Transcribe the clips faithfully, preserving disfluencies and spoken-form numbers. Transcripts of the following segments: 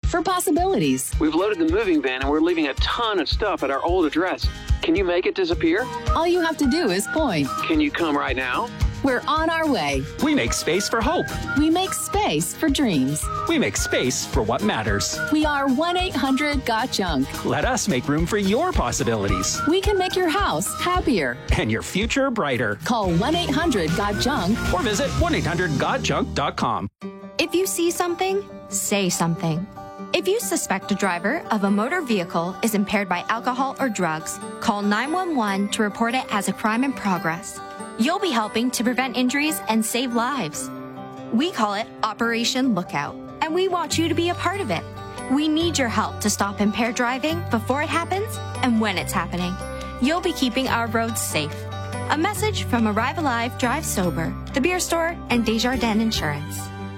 for possibilities. We've loaded the moving van and we're leaving a ton of stuff at our old address. Can you make it disappear? All you have to do is point. Can you come right now? We're on our way. We make space for hope. We make space for dreams. We make space for what matters. We are one eight hundred got junk. Let us make room for your possibilities. We can make your house happier. And your future brighter. Call one eight hundred got junk. Or visit one eight hundred got junk dot com. If you see something, say something. If you suspect a driver of a motor vehicle is impaired by alcohol or drugs, call nine one one to report it as a crime in progress. You'll be helping to prevent injuries and save lives. We call it Operation Lookout, and we want you to be a part of it. We need your help to stop impaired driving before it happens and when it's happening. You'll be keeping our roads safe. A message from Arrive Alive, Drive Sober, The Beer Store, and Desjardins Insurance.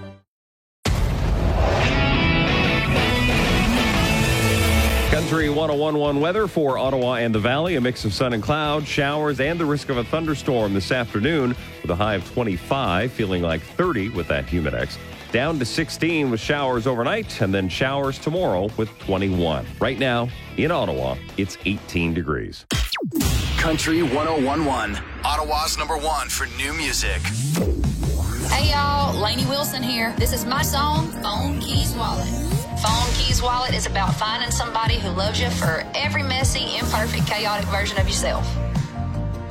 Country one oh one point one weather for Ottawa and the Valley. A mix of sun and clouds, showers, and the risk of a thunderstorm this afternoon with a high of twenty-five, feeling like thirty with that Humidex. Down to sixteen with showers overnight, and then showers tomorrow with twenty-one. Right now, in Ottawa, it's eighteen degrees. Country one oh one point one, Ottawa's number one for new music. Hey y'all, Lainey Wilson here. This is my song, Phone Keys Wallet. Phone Keys Wallet is about finding somebody who loves you for every messy, imperfect, chaotic version of yourself.